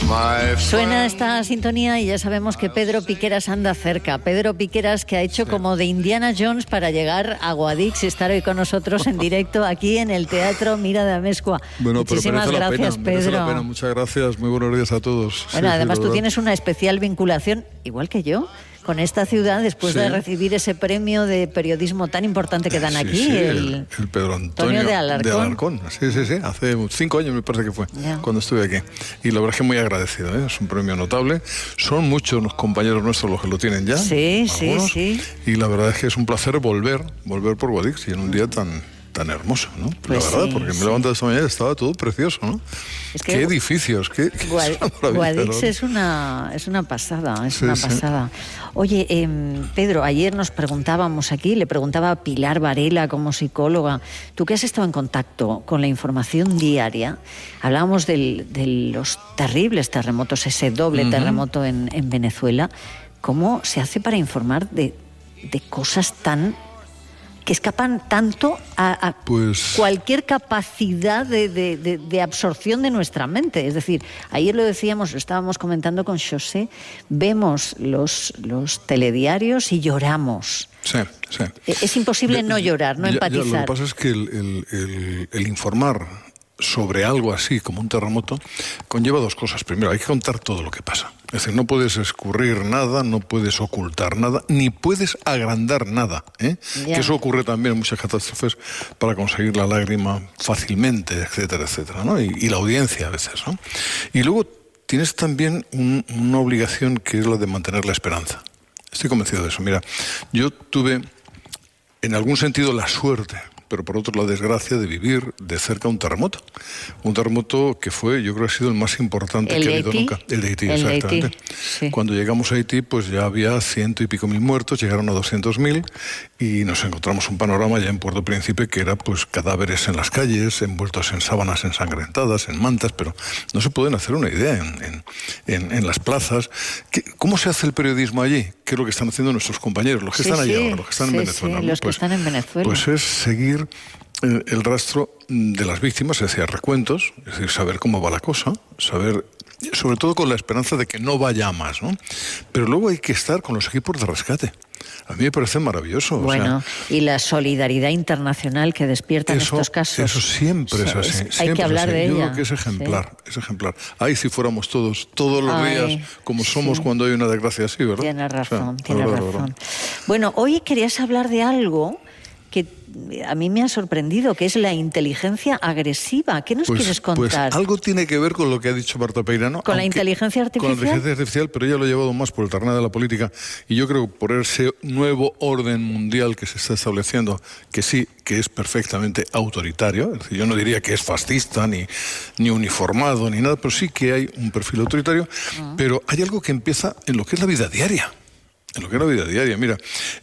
Suena esta sintonía y ya sabemos que Pedro Piqueras anda cerca. Pedro Piqueras, que ha hecho como de Indiana Jones para llegar a Guadix y estar hoy con nosotros en directo aquí en el Teatro Mira de Amezcua. Bueno, muchísimas pero gracias, Pedro. Merece la pena. Muchas gracias. Muy buenos días a todos. Bueno, además tú tienes una especial vinculación, igual que yo, con esta ciudad después de recibir ese premio de periodismo tan importante que dan aquí, el Pedro Antonio de Alarcón. Sí, hace 5 años me parece que fue cuando estuve aquí. Y la verdad es que muy agradecido, ¿eh? Es un premio notable. Son muchos los compañeros nuestros los que lo tienen ya. Sí. Y la verdad es que es un placer volver por Guadix y en un día tan hermoso, ¿no? Pues la verdad, porque me he levantado esta mañana y estaba todo precioso, ¿no? Es que qué edificios, qué Guadix es una pasada, pasada. Oye, Pedro, ayer nos preguntábamos aquí, le preguntaba a Pilar Varela como psicóloga, tú que has estado en contacto con la información diaria, hablábamos de los terribles terremotos, ese doble terremoto en Venezuela, ¿cómo se hace para informar de cosas que escapan tanto a cualquier capacidad de absorción de nuestra mente? Es decir, ayer lo decíamos, lo estábamos comentando con José, vemos los telediarios y lloramos. Sí. Es imposible no llorar, no empatizar. Lo que pasa es que el informar sobre algo así como un terremoto conlleva 2 cosas. Primero, hay que contar todo lo que pasa. Es decir, no puedes escurrir nada, no puedes ocultar nada, ni puedes agrandar nada, ¿eh? Que eso ocurre también en muchas catástrofes para conseguir la lágrima fácilmente, etcétera, ¿no? Y la audiencia a veces, ¿no? Y luego tienes también una obligación que es la de mantener la esperanza. Estoy convencido de eso. Mira, yo tuve en algún sentido la suerte, pero por otro la desgracia de vivir de cerca un terremoto. Un terremoto que fue, yo creo que ha sido el más importante que ha habido nunca. El de Haití, exactamente. Sí. Cuando llegamos a Haití, pues ya había 100 y pico mil muertos, llegaron a 200.000 y nos encontramos un panorama ya en Puerto Príncipe que era pues cadáveres en las calles, envueltos en sábanas ensangrentadas, en mantas, pero no se pueden hacer una idea en las plazas. ¿Cómo se hace el periodismo allí? ¿Qué es lo que están haciendo nuestros compañeros, los que están allí ahora, los que están en Venezuela? Sí, los que están en Venezuela. Pues es seguir el rastro de las víctimas, es decir, recuentos, es decir, saber cómo va la cosa, saber, sobre todo con la esperanza de que no vaya a más, ¿no? Pero luego hay que estar con los equipos de rescate. A mí me parece maravilloso. Bueno, y la solidaridad internacional que despierta en estos casos. Eso siempre es así. Hay que hablar de ella. Yo creo que es ejemplar, es ejemplar. Ahí si fuéramos todos los días, como somos cuando hay una desgracia así, ¿verdad? Tienes razón, tienes razón. Bueno, hoy querías hablar de algo que a mí me ha sorprendido, que es la inteligencia agresiva. ¿Qué nos quieres contar? Pues algo tiene que ver con lo que ha dicho Marta Peirano. ¿Con la inteligencia artificial? Con la inteligencia artificial, pero ella lo ha llevado más por el terreno de la política. Y yo creo que por ese nuevo orden mundial que se está estableciendo, que sí, que es perfectamente autoritario. Es decir, yo no diría que es fascista, ni uniformado, ni nada, pero sí que hay un perfil autoritario. Pero hay algo que empieza en lo que es la vida diaria. En lo que es la vida diaria, mira,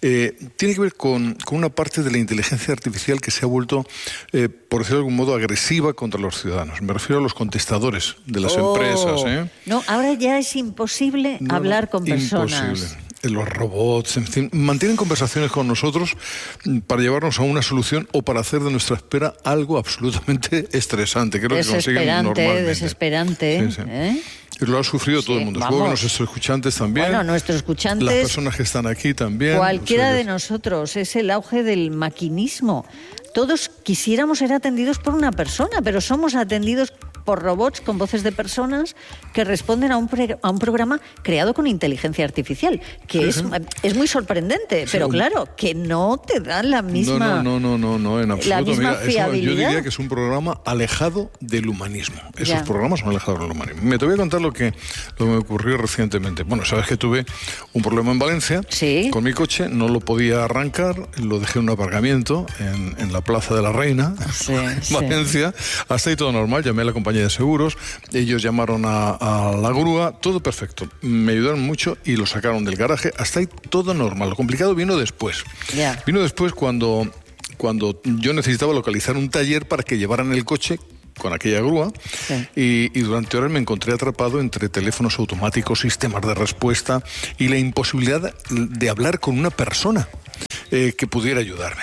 tiene que ver con una parte de la inteligencia artificial que se ha vuelto, por decirlo de algún modo, agresiva contra los ciudadanos. Me refiero a los contestadores de las empresas. No, ahora ya es imposible hablar con personas. Imposible. Los robots, en fin, mantienen conversaciones con nosotros para llevarnos a una solución o para hacer de nuestra espera algo absolutamente estresante, que es lo que consiguen normalmente. Desesperante. Sí. Lo ha sufrido todo el mundo. Supongo que nuestros escuchantes también. Bueno, nuestros escuchantes. Las personas que están aquí también. Cualquiera de nosotros. Es el auge del maquinismo. Todos quisiéramos ser atendidos por una persona, pero somos atendidos por robots con voces de personas que responden a un programa creado con inteligencia artificial, que es muy sorprendente, pero claro, que no te dan la misma No, en absoluto. La misma fiabilidad. Yo diría que es un programa alejado del humanismo. Esos programas son alejados del humanismo. Te voy a contar lo que me ocurrió recientemente. Bueno, sabes que tuve un problema en Valencia con mi coche, no lo podía arrancar, lo dejé en un aparcamiento en la Plaza de la Reina, en Valencia. Hasta ahí todo normal, llamé a la compañía de seguros, ellos llamaron a la grúa, todo perfecto, me ayudaron mucho y lo sacaron del garaje, hasta ahí todo normal. Lo complicado vino después. Vino después cuando yo necesitaba localizar un taller para que llevaran el coche con aquella grúa y durante horas me encontré atrapado entre teléfonos automáticos, sistemas de respuesta y la imposibilidad de hablar con una persona que pudiera ayudarme.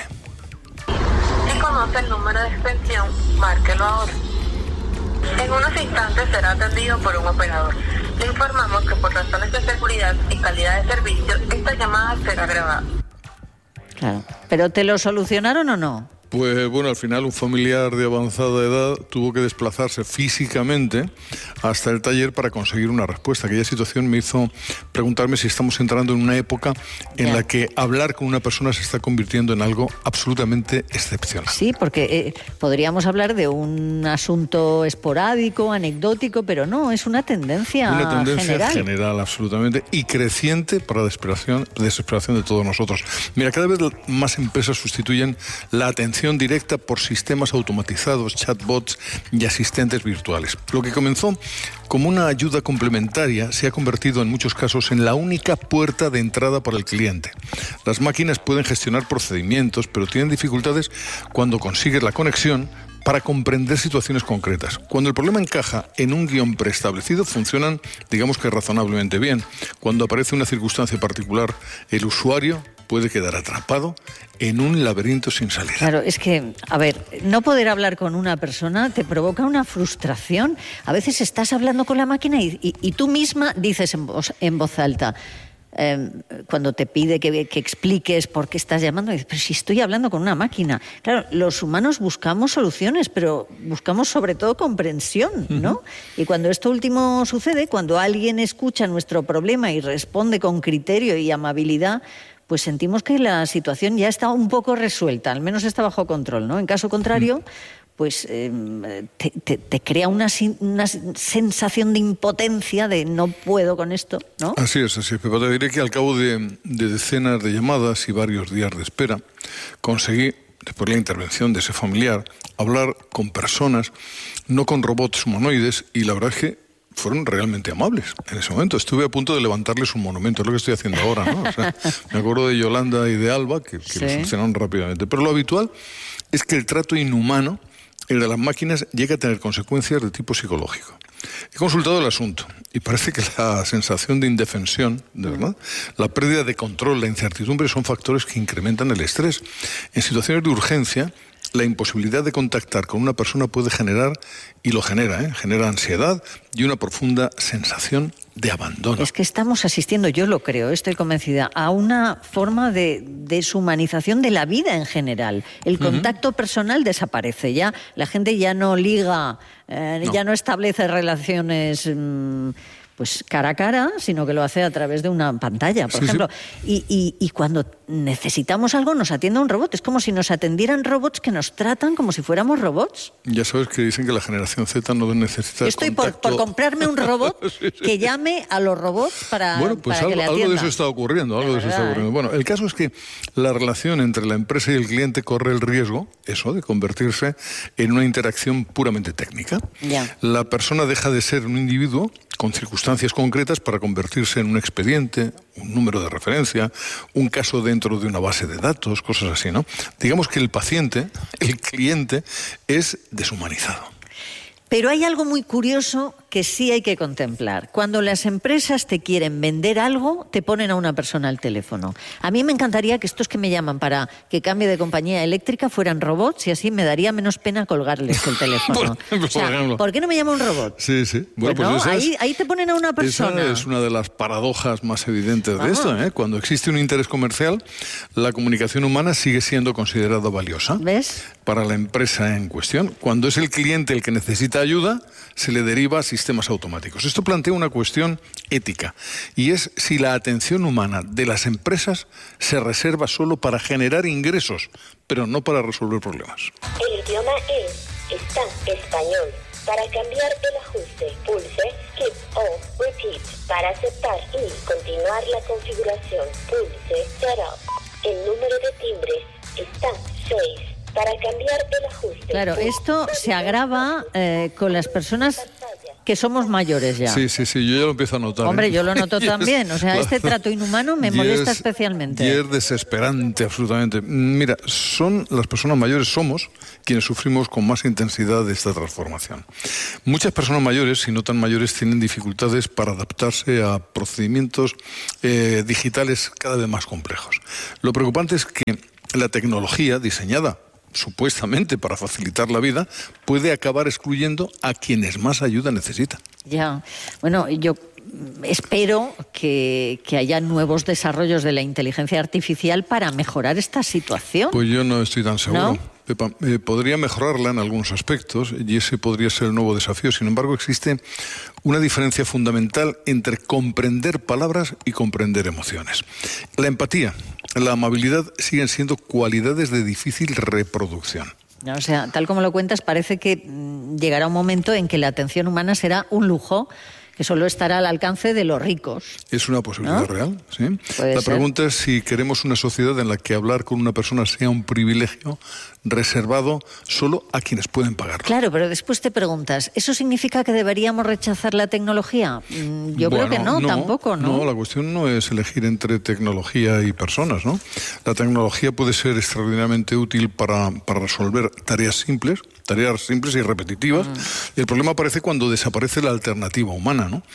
Si conoce el número de extensión, márquelo ahora. En unos instantes será atendido por un operador. Le informamos que por razones de seguridad y calidad de servicio, esta llamada será grabada. Claro. ¿Pero te lo solucionaron o no? Pues bueno, al final un familiar de avanzada edad tuvo que desplazarse físicamente hasta el taller para conseguir una respuesta. Aquella situación me hizo preguntarme si estamos entrando en una época en la que hablar con una persona se está convirtiendo en algo absolutamente excepcional. Sí, porque podríamos hablar de un asunto esporádico, anecdótico, pero no, es una tendencia general. Una tendencia general, absolutamente, y creciente para la desesperación de todos nosotros. Mira, cada vez más empresas sustituyen la atención directa por sistemas automatizados, chatbots y asistentes virtuales. Lo que comenzó como una ayuda complementaria se ha convertido en muchos casos en la única puerta de entrada para el cliente. Las máquinas pueden gestionar procedimientos, pero tienen dificultades cuando consigues la conexión para comprender situaciones concretas. Cuando el problema encaja en un guión preestablecido, funcionan, digamos que razonablemente bien. Cuando aparece una circunstancia particular, el usuario puede quedar atrapado en un laberinto sin salida. Claro, es que, a ver, no poder hablar con una persona te provoca una frustración. A veces estás hablando con la máquina y tú misma dices en voz alta, cuando te pide que expliques por qué estás llamando, dices, pero si estoy hablando con una máquina. Claro, los humanos buscamos soluciones, pero buscamos sobre todo comprensión, ¿no? Y cuando esto último sucede, cuando alguien escucha nuestro problema y responde con criterio y amabilidad, pues sentimos que la situación ya está un poco resuelta, al menos está bajo control, ¿no? En caso contrario, pues te crea una sensación de impotencia, de no puedo con esto, ¿no? Así es, Pepa. Te diré que al cabo de decenas de llamadas y varios días de espera, conseguí, después de la intervención de ese familiar, hablar con personas, no con robots humanoides, y la verdad es que fueron realmente amables en ese momento. Estuve a punto de levantarles un monumento, es lo que estoy haciendo ahora, ¿no? O sea, me acuerdo de Yolanda y de Alba, que lo solucionaron rápidamente. Pero lo habitual es que el trato inhumano, el de las máquinas, llega a tener consecuencias de tipo psicológico. He consultado el asunto y parece que la sensación de indefensión, de verdad, la pérdida de control, la incertidumbre son factores que incrementan el estrés. En situaciones de urgencia, la imposibilidad de contactar con una persona puede generar, y lo genera, genera ansiedad y una profunda sensación de abandono. Es que estamos asistiendo, yo lo creo, estoy convencida, a una forma de deshumanización de la vida en general. El contacto personal desaparece, ya la gente ya no liga, ya no establece relaciones pues cara a cara, sino que lo hace a través de una pantalla, por ejemplo. Sí. Y cuando necesitamos algo nos atiende un robot. Es como si nos atendieran robots que nos tratan como si fuéramos robots. Ya sabes que dicen que la generación Z no necesita Estoy por comprarme un robot que llame a los robots para Bueno, pues para que le atienda. Algo de eso está ocurriendo, Bueno, el caso es que la relación entre la empresa y el cliente corre el riesgo, de convertirse en una interacción puramente técnica. Ya. La persona deja de ser un individuo con circunstancias concretas para convertirse en un expediente, un número de referencia, un caso dentro de una base de datos, cosas así, ¿no? Digamos que el paciente, el cliente, es deshumanizado. Pero hay algo muy curioso que sí hay que contemplar. Cuando las empresas te quieren vender algo, te ponen a una persona al teléfono. A mí me encantaría que estos que me llaman para que cambie de compañía eléctrica fueran robots y así me daría menos pena colgarles el teléfono. ¿Por qué no me llama un robot? Sí. Bueno, pues ahí te ponen a una persona. Esa es una de las paradojas más evidentes de esto, ¿eh? Cuando existe un interés comercial, la comunicación humana sigue siendo considerada valiosa. ¿Ves? Para la empresa en cuestión. Cuando es el cliente el que necesita ayuda, se le deriva a sistemas automáticos. Esto plantea una cuestión ética, y es si la atención humana de las empresas se reserva solo para generar ingresos, pero no para resolver problemas. El idioma está español. Para cambiar el ajuste, pulse Skip o Repeat. Para aceptar y continuar la configuración, pulse Setup. El número de timbres está 6. Para cambiar el ajuste. Claro, esto se agrava con las personas que somos mayores ya. Sí, yo ya lo empiezo a notar. Hombre, yo lo noto también. O sea, este trato inhumano me molesta especialmente. Y es desesperante, absolutamente. Mira, las personas mayores somos quienes sufrimos con más intensidad de esta transformación. Muchas personas mayores, si no tan mayores, tienen dificultades para adaptarse a procedimientos digitales cada vez más complejos. Lo preocupante es que la tecnología diseñada supuestamente para facilitar la vida, puede acabar excluyendo a quienes más ayuda necesitan. Ya, bueno, yo espero que haya nuevos desarrollos de la inteligencia artificial para mejorar esta situación. Pues yo no estoy tan seguro. ¿No? Pepa, podría mejorarla en algunos aspectos y ese podría ser el nuevo desafío. Sin embargo, existe una diferencia fundamental entre comprender palabras y comprender emociones. La empatía, la amabilidad siguen siendo cualidades de difícil reproducción. O sea, tal como lo cuentas, parece que llegará un momento en que la atención humana será un lujo que solo estará al alcance de los ricos. Es una posibilidad, ¿no? Real, sí. La pregunta es si queremos una sociedad en la que hablar con una persona sea un privilegio reservado solo a quienes pueden pagarlo. Claro, pero después te preguntas, ¿eso significa que deberíamos rechazar la tecnología? Yo creo que no, tampoco, ¿no? No, la cuestión no es elegir entre tecnología y personas, ¿no? La tecnología puede ser extraordinariamente útil para resolver tareas simples y repetitivas. Y el problema aparece cuando desaparece la alternativa humana, ¿no?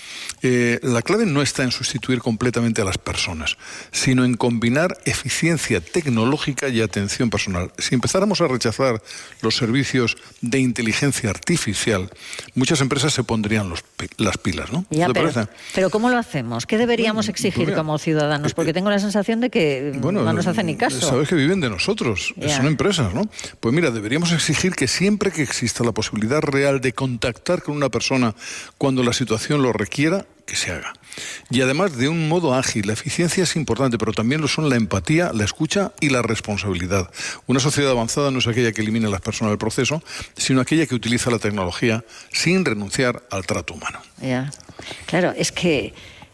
La clave no está en sustituir completamente a las personas, sino en combinar eficiencia tecnológica y atención personal. Si empezáramos a rechazar los servicios de inteligencia artificial, muchas empresas se pondrían las pilas, ¿no? Ya, pero ¿cómo lo hacemos? ¿Qué deberíamos exigir como ciudadanos? Porque tengo la sensación de que no nos hacen ni caso. Sabes que viven de nosotros, son empresas, ¿no? Pues mira, deberíamos exigir que siempre que exista la posibilidad real de contactar con una persona cuando la situación lo requiera, que se haga. Y además de un modo ágil. La eficiencia es importante, pero también lo son la empatía, la escucha y la responsabilidad. Una sociedad avanzada no es aquella que elimina a las personas del proceso, sino aquella que utiliza la tecnología sin renunciar al trato humano. Ya. Claro, es que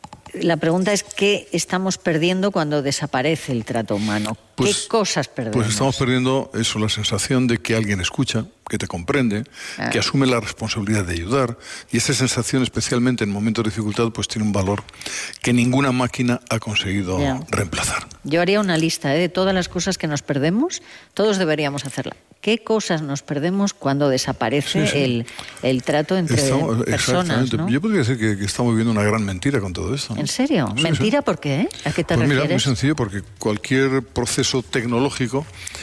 la pregunta es ¿qué estamos perdiendo cuando desaparece el trato humano? ¿Qué cosas perdemos? Pues estamos perdiendo eso, la sensación de que alguien escucha, que te comprende, que asume la responsabilidad de ayudar, y esa sensación, especialmente en momentos de dificultad, pues tiene un valor que ninguna máquina ha conseguido reemplazar. Yo haría una lista de todas las cosas que nos perdemos, todos deberíamos hacerla. ¿Qué cosas nos perdemos cuando desaparece el trato entre personas? ¿No? Yo podría decir que estamos viviendo una gran mentira con todo esto, ¿no? ¿En serio? Sí, ¿mentira por qué? ¿A qué te refieres? Mira, muy sencillo, porque cualquier proceso tecnológico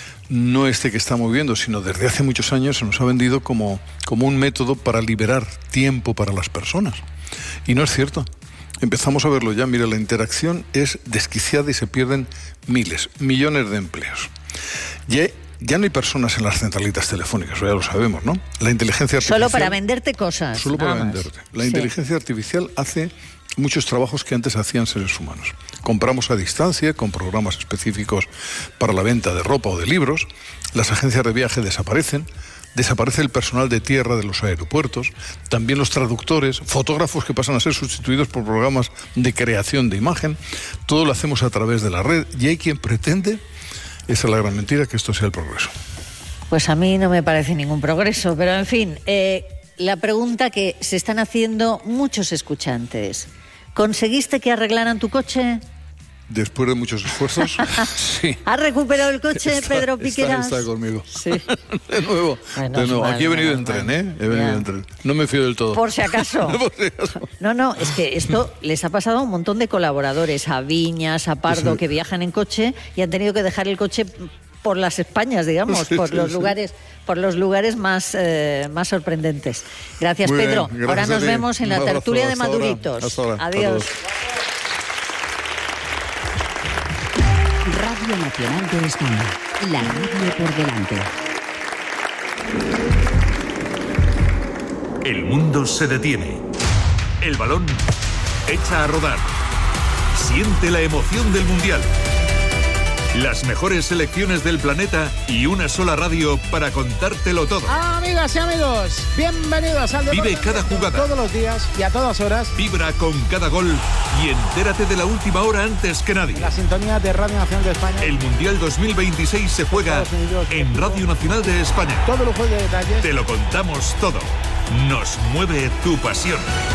no este que estamos viviendo, sino desde hace muchos años se nos ha vendido como un método para liberar tiempo para las personas. Y no es cierto. Empezamos a verlo ya. Mira, la interacción es desquiciada y se pierden miles, millones de empleos. Ya no hay personas en las centralitas telefónicas, ya lo sabemos, ¿no? La inteligencia artificial... Solo para venderte cosas. Solo para venderte. La inteligencia artificial hace muchos trabajos que antes hacían seres humanos. Compramos a distancia, con programas específicos para la venta de ropa o de libros. Las agencias de viaje desaparecen. Desaparece el personal de tierra de los aeropuertos. También los traductores, fotógrafos que pasan a ser sustituidos por programas de creación de imagen. Todo lo hacemos a través de la red. Y hay quien pretende... Esa es la gran mentira, que esto sea el progreso. Pues a mí no me parece ningún progreso, pero en fin, la pregunta que se están haciendo muchos escuchantes. ¿Conseguiste que arreglaran tu coche? Después de muchos esfuerzos, sí. ¿Has recuperado el coche, Pedro Piqueras? Está conmigo. Sí. De nuevo. Aquí he venido en tren, ¿eh? He venido en tren. No me fío del todo. Por si acaso. No, es que esto les ha pasado a un montón de colaboradores, a Viñas, a Pardo, que viajan en coche y han tenido que dejar el coche por las Españas, digamos, por los lugares más sorprendentes. Gracias, muy Pedro. Bien, ahora nos vemos en la tertulia de Maduritos. Hasta ahora. Adiós. Radio Nacional de España, la radio por delante. El mundo se detiene. El balón echa a rodar. Siente la emoción del Mundial. Las mejores selecciones del planeta y una sola radio para contártelo todo. Amigas y amigos, bienvenidos al Vive cada jugada. Todos los días y a todas horas. Vibra con cada gol y entérate de la última hora antes que nadie. La sintonía de Radio Nacional de España. El Mundial 2026 se juega en Radio Nacional de España. Todo lujo de detalles. Te lo contamos todo. Nos mueve tu pasión.